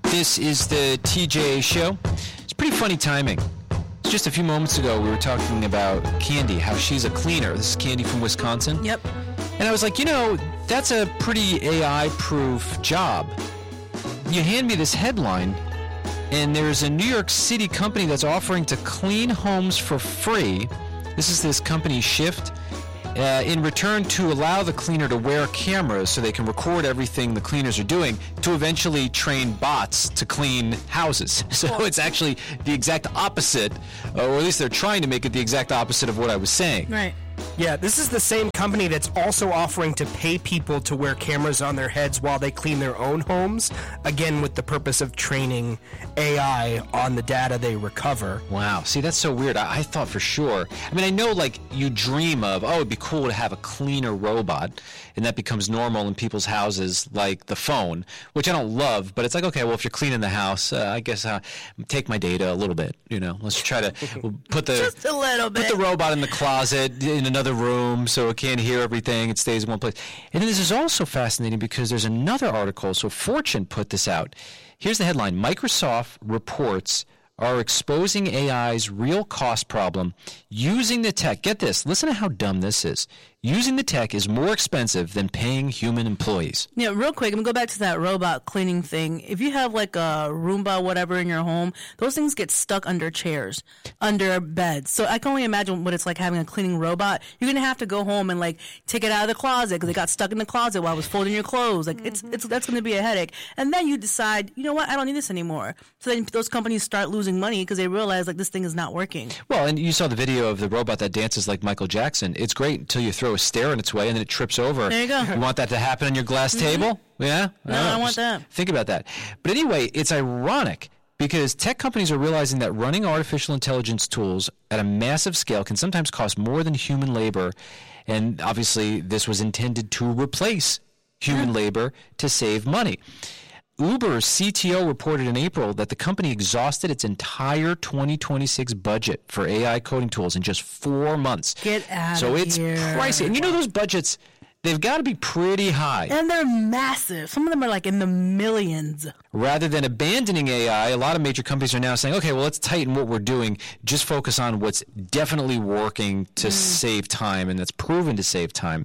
This is the TJ Show. It's pretty funny timing. Just a few moments ago, we were talking about Candy, how she's a cleaner. This is Candy from Wisconsin. Yep. And I was like, that's a pretty AI-proof job. You hand me this headline, and there's a New York City company that's offering to clean homes for free. This is this company, Shift. In return to allow the cleaner to wear cameras so they can record everything the cleaners are doing to eventually train bots to clean houses. So it's actually the exact opposite, or at least they're trying to make it the exact opposite of what I was saying. Right. Yeah, this is the same company that's also offering to pay people to wear cameras on their heads while they clean their own homes, again with the purpose of training AI on the data they recover. Wow. See, that's so weird. I thought for sure. I mean, I know, you dream of, it'd be cool to have a cleaner robot, and that becomes normal in people's houses, like the phone, which I don't love, but it's like, okay, well, if you're cleaning the house, I guess take my data a little bit, Let's try to put the... Just a little bit. Put the robot in the closet, in another room, so it can't hear everything. It stays in one place. And then this is also fascinating because there's another article. So Fortune put this out. Here's the headline. Microsoft reports are exposing AI's real cost problem using the tech. Get this. Listen to how dumb this is. Using the tech is more expensive than paying human employees. Yeah, real quick, I'm going to go back to that robot cleaning thing. If you have a Roomba, whatever, in your home, those things get stuck under chairs, under beds. So I can only imagine what it's like having a cleaning robot. You're going to have to go home and take it out of the closet because it got stuck in the closet while I was folding your clothes. That's going to be a headache. And then you decide, you know what, I don't need this anymore. So then those companies start losing money because they realize this thing is not working. Well, and you saw the video of the robot that dances like Michael Jackson. It's great until you throw a stair in its way and then it trips over. There you go. You want that to happen on your glass table? Yeah? No, I don't want that. Think about that. But anyway, it's ironic because tech companies are realizing that running artificial intelligence tools at a massive scale can sometimes cost more than human labor. And obviously, this was intended to replace human labor to save money. Uber's CTO reported in April that the company exhausted its entire 2026 budget for AI coding tools in just 4 months. Get out So of it's here. pricey. And those budgets, they've got to be pretty high. And they're massive. Some of them are in the millions. Rather than abandoning AI, a lot of major companies are now saying, okay, well, let's tighten what we're doing. Just focus on what's definitely working to save time and that's proven to save time.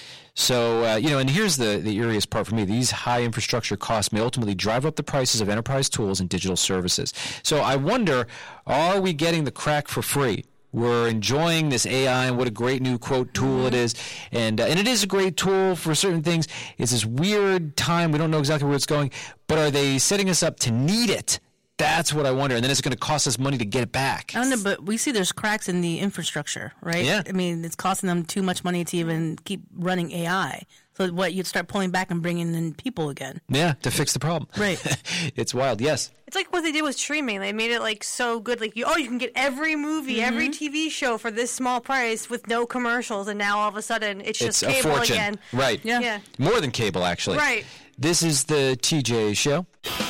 So, and here's the eeriest part for me. These high infrastructure costs may ultimately drive up the prices of enterprise tools and digital services. So I wonder, are we getting the crack for free? We're enjoying this AI and what a great new, quote, tool it is. And it is a great tool for certain things. It's this weird time. We don't know exactly where it's going. But are they setting us up to need it? That's what I wonder. And then it's going to cost us money to get it back. I don't know, but we see there's cracks in the infrastructure, right? Yeah. I mean, it's costing them too much money to even keep running AI. So you'd start pulling back and bringing in people again. Yeah, to fix the problem. Right. It's wild, yes. It's like what they did with streaming. They made it so good. You can get every movie, every TV show for this small price with no commercials. And now all of a sudden it's just a cable fortune. again. Right. Yeah. More than cable, actually. Right. This is the TJ Show.